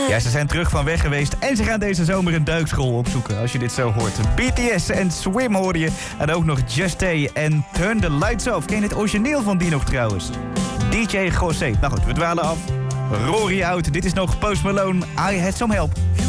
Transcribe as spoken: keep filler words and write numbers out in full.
Ja, ze zijn terug van weg geweest en ze gaan deze zomer een duikschool opzoeken. Als je dit zo hoort. B T S en Swim hoorde je. En ook nog Just Stay en Turn the Lights Off. Ken je het origineel van die nog trouwens? D J José. Nou goed, we dwalen af. Rory out. Dit is nog Post Malone. I Had Some Help.